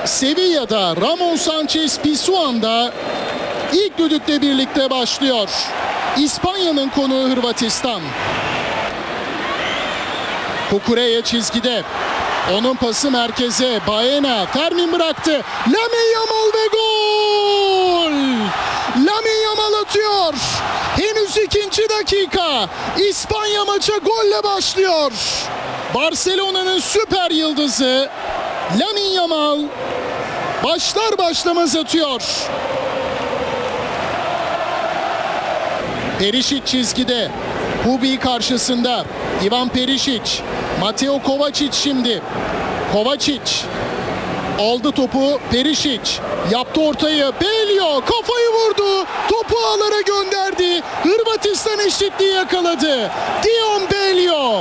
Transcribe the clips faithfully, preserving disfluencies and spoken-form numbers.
Sevilla'da Ramon Sanchez Pizjuan'da ilk düdükle birlikte başlıyor. İspanya'nın konuğu Hırvatistan. Kukureya çizgide. Onun pası merkeze. Baena. Fermin bıraktı. Lamine Yamal ve gol! Lamine Yamal atıyor. Henüz ikinci dakika. İspanya maça golle başlıyor. Barcelona'nın süper yıldızı Lamine Yamal başlar başlamaz atıyor. Perisic çizgide. Hubi karşısında. Ivan Perisic. Mateo Kovacic şimdi. Kovacic. Aldı topu Perisic. Yaptı ortayı. Belio kafayı vurdu. Topu ağlara gönderdi. Hırvatistan eşitliği yakaladı. Dion Belio.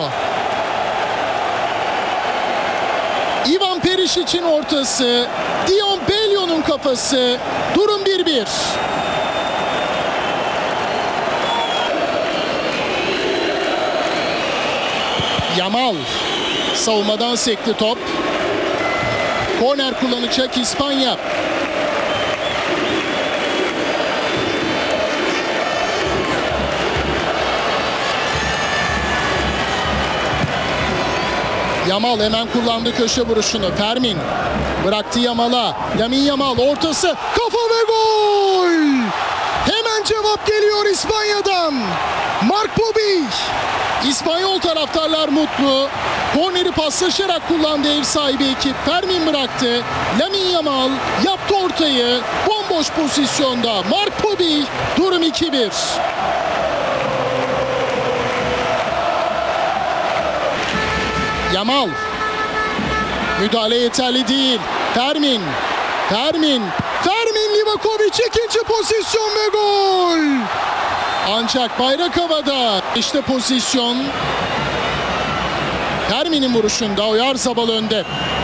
Ivan Perisic'in ortası. Dion Belio'nun kafası. Durum bir bir. Yamal savunmadan sekti top. Korner kullanacak İspanya. Yamal hemen kullandı köşe vuruşunu. Fermin bıraktı Yamal'a. Lamine Yamal ortası. Kafa ve gol! Hemen cevap geliyor İspanya'dan. Mark Bobby. İspanyol taraftarlar mutlu. Korneri paslaşarak kullandı ev sahibi ekip. Fermin bıraktı. Lamine Yamal yaptı ortayı. Bomboş pozisyonda. Mark Bobby. Durum iki bir. Yamal. Müdahale yeterli değil. Fermin. Fermin. Fermin Livakovic ikinci pozisyon ve gol. Ancak bayrak havada. İşte pozisyon. Fermin'in vuruşunda Oyarzabal önde.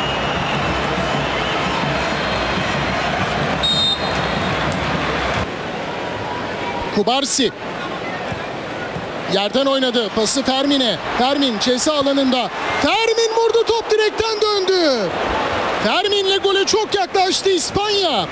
Kubarsi. Yerden oynadı. Pası Fermin'e. Fermin ceza alanında. Fermin vurdu. Top direkten döndü. Fermin'le gole çok yaklaştı İspanya.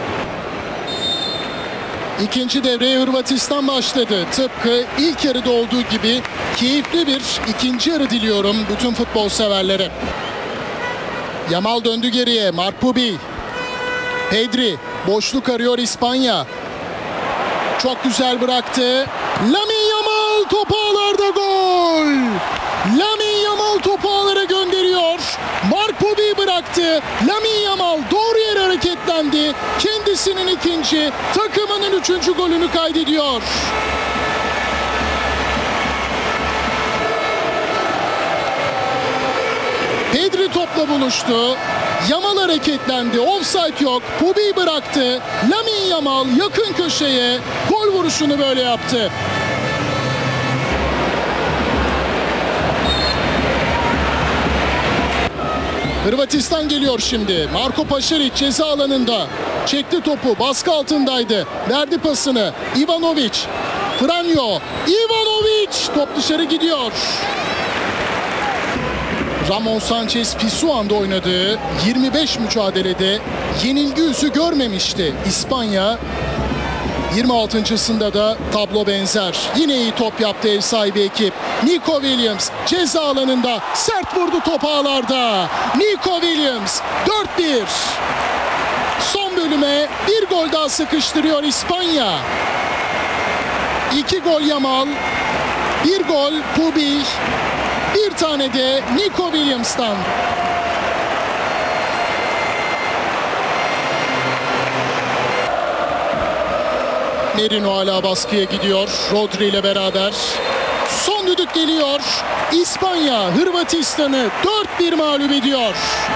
İkinci devreye Hırvatistan başladı. Tıpkı ilk yarıda olduğu gibi keyifli bir ikinci yarı diliyorum bütün futbol severlere. Yamal döndü geriye. Mark Bobby. Pedri. Boşluk arıyor İspanya. Çok güzel bıraktı. Lamine Yamal topu ağlarda gol. Lamine Yamal topu ağlara gönderiyor. Mark Bobby bıraktı. Lamine Yamal doğru yere hareketlendi. Kendisinin ikinci, takımının üçüncü golünü kaydediyor. Pedri topla buluştu. Yamal hareketlendi. Offside yok. Bobby bıraktı. Lamine Yamal yakın köşeye gol vuruşunu böyle yaptı. Hırvatistan geliyor şimdi. Marko Pašarić ceza alanında. Çekti topu. Baskı altındaydı. Verdi pasını. Ivanović. Franjo. Ivanović. Top dışarı gidiyor. Ramon Sanchez Pizjuan'da oynadığı yirmi beş mücadelede yenilgi yüzü görmemişti İspanya. yirmi altıncısında da tablo benzer. Yine iyi top yaptı ev sahibi ekip. Nico Williams ceza alanında sert vurdu top ağlarda. Nico Williams dört bir. Son bölüme bir gol daha sıkıştırıyor İspanya. İki gol Yamal, bir gol Bobby, bir tane de Nico Williams'tan. Merino hala baskıya gidiyor. Rodri ile beraber. Son düdük geliyor. İspanya Hırvatistan'ı dört bir mağlup ediyor.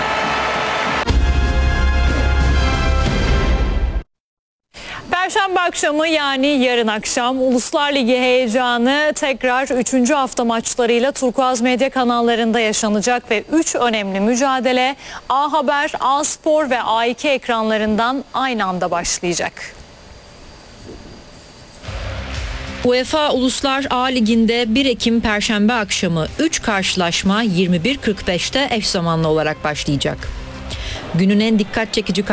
Perşembe akşamı yani yarın akşam Uluslar Ligi heyecanı tekrar üçüncü hafta maçlarıyla Turkuaz Medya kanallarında yaşanacak ve üç önemli mücadele A Haber, A Spor ve A iki ekranlarından aynı anda başlayacak. UEFA Uluslar A Ligi'nde bir Ekim Perşembe akşamı üç karşılaşma yirmi bir kırk beşte eş zamanlı olarak başlayacak. Günün en dikkat çekici